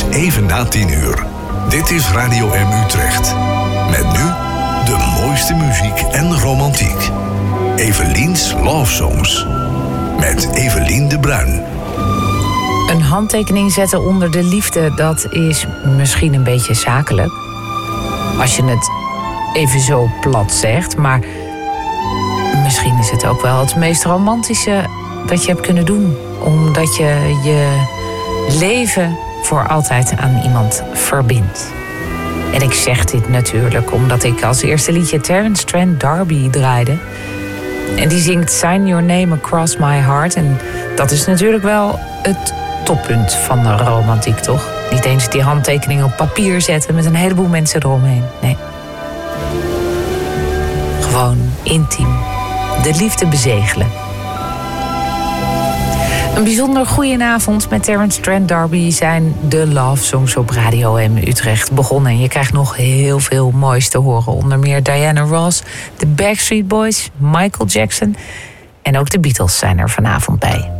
even na 10:00. Dit is Radio M Utrecht. Met nu de mooiste muziek en romantiek. Evelien's Love Songs. Met Evelien de Bruin. Een handtekening zetten onder de liefde, dat is misschien een beetje zakelijk. Als je het even zo plat zegt, maar misschien is het ook wel het meest romantische dat je hebt kunnen doen. Omdat je je leven voor altijd aan iemand verbindt. En ik zeg dit natuurlijk omdat ik als eerste liedje Terence Trent D'Arby draaide. En die zingt Sign Your Name Across My Heart. En dat is natuurlijk wel het toppunt van de romantiek, toch? Niet eens die handtekening op papier zetten met een heleboel mensen eromheen. Nee. Gewoon intiem. De liefde bezegelen. Een bijzonder goedenavond. Met Terence Trent D'Arby zijn de Love Songs op Radio M Utrecht begonnen. En je krijgt nog heel veel moois te horen. Onder meer Diana Ross, de Backstreet Boys, Michael Jackson. En ook de Beatles zijn er vanavond bij.